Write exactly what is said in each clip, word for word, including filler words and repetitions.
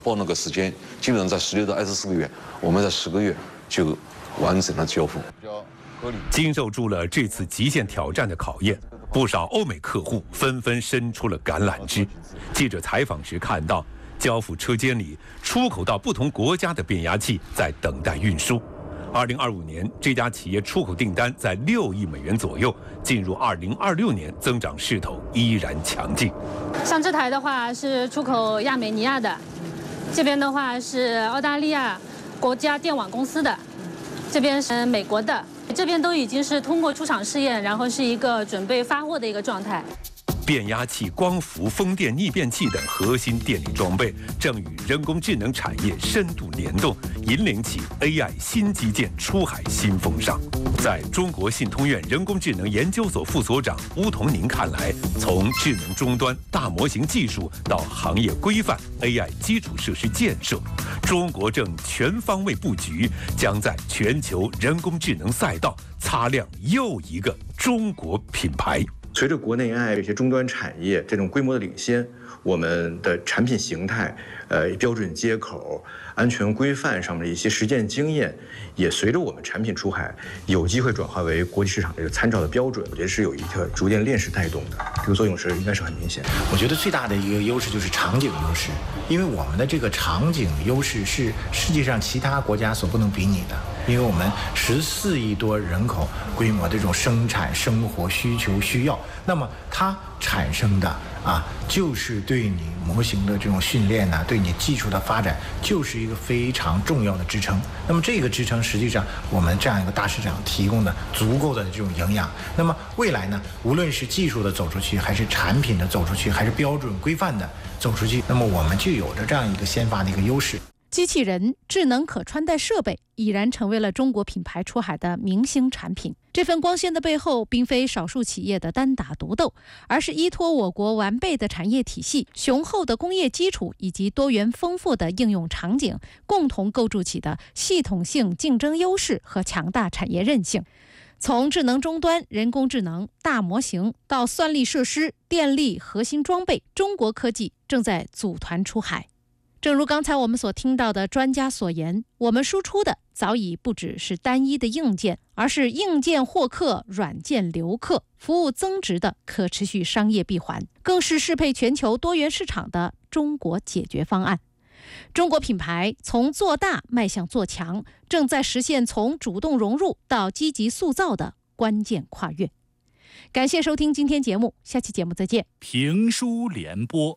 报那个时间基本上在十六到二十四个月，我们在十个月就完成了交付。 经受住了这次极限挑战的考验，不少欧美客户纷纷伸出了橄榄枝。记者采访时看到，交付车间里出口到不同国家的变压器在等待运输。二零二五年，这家企业出口订单在六亿美元左右，进入二零二六年，增长势头依然强劲。 像这台的话是出口亚美尼亚的，这边的话是澳大利亚国家电网公司的，这边是美国的。这边都已经是通过出厂试验，然后是一个准备发货的一个状态。 变压器、光伏、风电逆变器等核心电力装备正与人工智能产业深度联动，引领起 A I 新基建出海新风尚。在中国信通院人工智能研究所副所长吴彤宁看来，从智能终端、大模型技术到行业规范、A I 基础设施建设，中国正全方位布局，将在全球人工智能赛道擦亮又一个中国品牌。 随着国内 A I 这些终端产业这种规模的领先，我们的产品形态、呃标准接口、安全规范上面的一些实践经验，也随着我们产品出海有机会转化为国际市场这个参照的标准。我觉得是有一个逐渐链式带动的，这个作用是应该是很明显的。 我觉得最大的一个优势就是场景优势，因为我们的这个场景优势是世界上其他国家所不能比拟的。因为我们十四亿多人口规模的这种生产生活需求需要，那么它产生的啊，就是对你模型的这种训练呢、啊，对你技术的发展，就是一个非常重要的支撑。那么这个支撑，实际上我们这样一个大市场提供的足够的这种营养。那么未来呢，无论是技术的走出去，还是产品的走出去，还是标准规范的走出去，那么我们就有着这样一个先发的一个优势。 机器人、智能可穿戴设备已然成为了中国品牌出海的明星产品。这份光鲜的背后，并非少数企业的单打独斗，而是依托我国完备的产业体系、雄厚的工业基础以及多元丰富的应用场景，共同构筑起的系统性竞争优势和强大产业韧性。从智能终端、人工智能、大模型到算力设施、电力核心装备，中国科技正在组团出海。正如刚才我们所听到的专家所言，我们输出的早已不只是单一的硬件，而是硬件获客、软件留客、服务增值的可持续商业闭环，更是适配全球多元市场的中国解决方案。中国品牌从做大迈向做强，正在实现从主动融入到积极塑造的关键跨越。感谢收听今天节目，下期节目再见。 评书联播。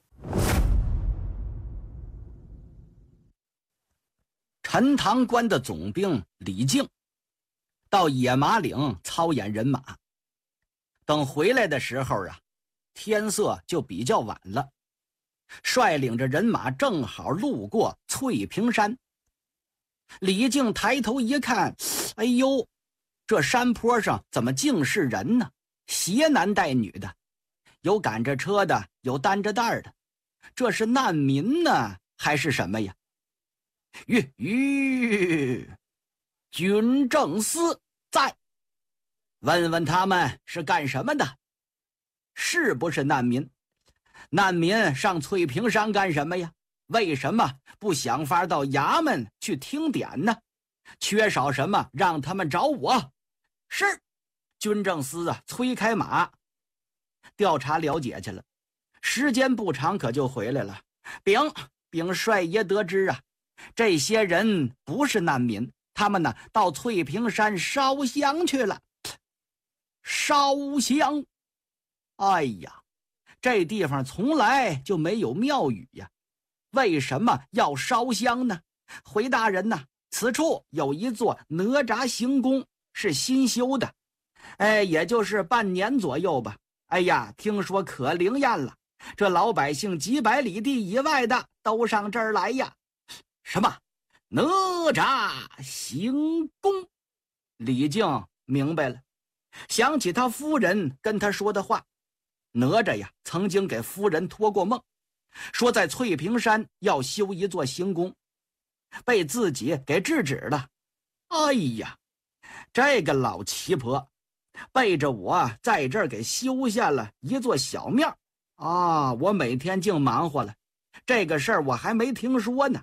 陈塘关的总兵李靖到野马岭操演人马，等回来的时候啊，天色就比较晚了。率领着人马正好路过翠屏山。李靖抬头一看，哎呦，这山坡上怎么尽是人呢？携男带女的，有赶着车的，有担着担的，这是难民呢，还是什么呀？吁吁，军政司在，问问他们是干什么的，是不是难民？难民上翠屏山干什么呀？为什么不想法到衙门去听点呢？缺少什么让他们找我？是，军政司啊，催开马，调查了解去了。时间不长，可就回来了。禀禀帅爷得知啊，这些人不是难民，他们呢到翠屏山烧香去了。烧香，哎呀，这地方从来就没有庙宇呀，为什么要烧香呢？回大人呐，此处有一座哪吒行宫，是新修的，哎，也就是半年左右吧。哎呀，听说可灵验了，这老百姓几百里地以外的都上这儿来呀。什么哪吒行宫？李靖明白了，想起他夫人跟他说的话。哪吒呀，曾经给夫人托过梦，说在翠屏山要修一座行宫，被自己给制止了。哎呀，这个老奇婆背着我在这儿给修下了一座小庙啊！我每天净忙活了， 这个事儿我还没听说呢。